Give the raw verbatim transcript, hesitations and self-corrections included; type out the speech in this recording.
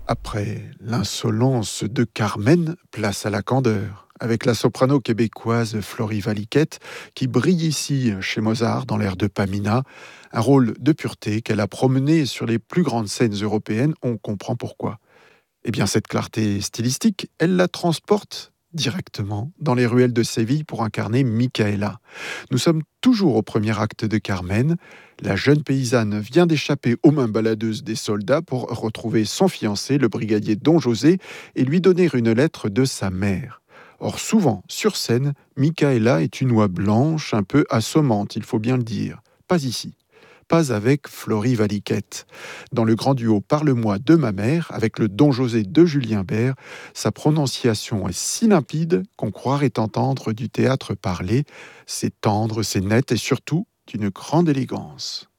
Après l'insolence de Carmen, place à la candeur, avec la soprano québécoise Florie Valiquette, qui brille ici chez Mozart dans l'air de Pamina, un rôle de pureté qu'elle a promené sur les plus grandes scènes européennes, on comprend pourquoi. Eh bien, cette clarté stylistique, elle la transporte directement dans les ruelles de Séville pour incarner Micaela. Nous sommes toujours au premier acte de Carmen. La jeune paysanne vient d'échapper aux mains baladeuses des soldats pour retrouver son fiancé, le brigadier Don José, et lui donner une lettre de sa mère. Or, souvent, sur scène, Micaela est une oie blanche, un peu assommante, il faut bien le dire. Pas ici. Pas avec Florie Valiquette. Dans le grand duo Parle-moi de ma mère, avec le Don José de Julien Bert, sa prononciation est si limpide qu'on croirait entendre du théâtre parlé. C'est tendre, c'est net et surtout d'une grande élégance.